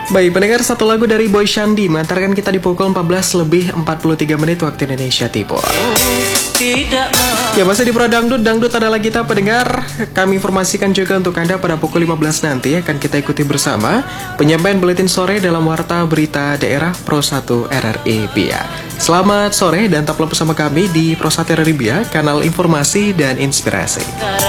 Baik, pendengar, satu lagu dari Boy Shandy mengantarkan kita di pukul 14:43 waktu Indonesia Timur. Ya, masih di Pro Dangdut adalah kita, pendengar. Kami informasikan juga untuk Anda pada pukul 15 nanti akan kita ikuti bersama penyampaian buletin sore dalam Warta Berita Daerah Pro 1 RRI BIA. Selamat sore dan tetaplah bersama kami di Pro 1 RRI BIA, kanal informasi dan inspirasi.